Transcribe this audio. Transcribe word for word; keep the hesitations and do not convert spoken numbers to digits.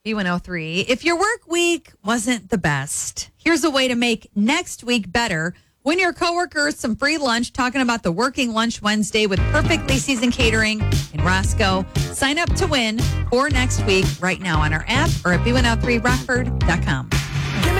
B one oh three. If your work week wasn't the best, here's a way to make next week better. Win your coworkers some free lunch talking about the Working Lunch Wednesday with perfectly seasoned catering in Roscoe. Sign up to win for next week right now on our app or at B one oh three rockford dot com.